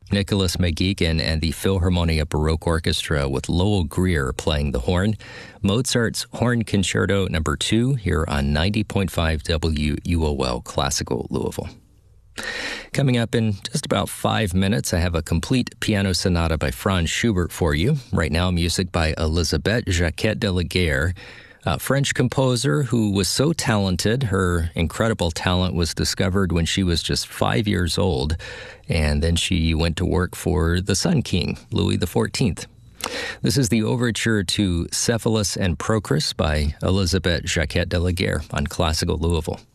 Nicholas McGeegan and the Philharmonia Baroque Orchestra with Lowell Greer playing the horn. Mozart's Horn Concerto No. 2 here on 90.5 WUOL Classical Louisville. Coming up in just about 5 minutes, I have a complete piano sonata by Franz Schubert for you. Right now, music by Elisabeth Jacquet de la Guerre, a French composer who was so talented. Her incredible talent was discovered when she was just 5 years old, and then she went to work for the Sun King, Louis XIV. This is the overture to Cephalus and Procris by Elisabeth Jacquet de la Guerre on Classical Louisville.